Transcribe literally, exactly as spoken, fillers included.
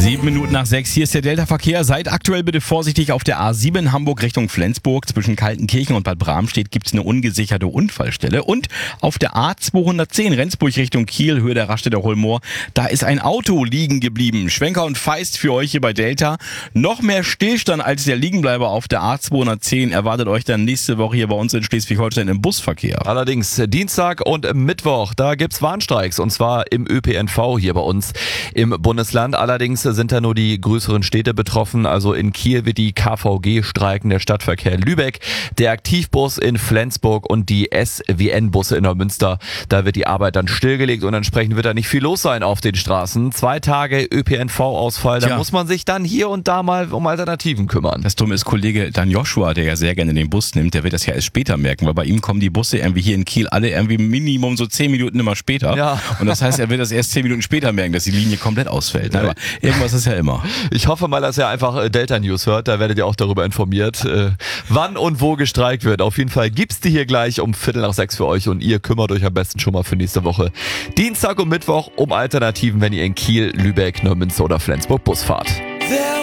Sieben Minuten nach sechs, hier ist der Delta-Verkehr. Seid aktuell bitte vorsichtig auf der A sieben Hamburg Richtung Flensburg. Zwischen Kaltenkirchen und Bad Bramstedt gibt es eine ungesicherte Unfallstelle. Und auf der A zweihundertzehn Rendsburg Richtung Kiel, Höhe der Raststätter Holmoor, da ist ein Auto liegen geblieben. Schwenker und Feist für euch hier bei Delta. Noch mehr Stillstand als der Liegenbleiber auf der A zweihundertzehn erwartet euch dann nächste Woche hier bei uns in Schleswig-Holstein im Busverkehr. Allerdings Dienstag und Mittwoch, da gibt's Warnstreiks und zwar im Ö P N V hier bei uns im Bundesland. Allerdings sind da nur die größeren Städte betroffen. Also in Kiel wird die K V G streiken, der Stadtverkehr Lübeck, der Aktivbus in Flensburg und die S W N-Busse in Neumünster. Da wird die Arbeit dann stillgelegt und entsprechend wird da nicht viel los sein auf den Straßen. Zwei Tage Ö P N V-Ausfall, da Tja. muss man sich dann hier und da mal um Alternativen kümmern. Das Dumme ist, Kollege Dan Joshua, der ja sehr gerne den Bus nimmt, der wird das ja erst später merken, weil bei ihm kommen die Busse irgendwie hier in Kiel alle irgendwie Minimum so zehn Minuten immer später. Ja. Und das heißt, er wird das erst zehn Minuten später merken, dass die Linie komplett ausfällt. Aber irgendwas ist ja immer. Ich hoffe mal, dass ihr einfach Delta News hört, da werdet ihr auch darüber informiert, äh, wann und wo gestreikt wird. Auf jeden Fall gibt's die hier gleich um Viertel nach sechs für euch und ihr kümmert euch am besten schon mal für nächste Woche Dienstag und Mittwoch um Alternativen, wenn ihr in Kiel, Lübeck, Neumünster oder Flensburg Bus fahrt. There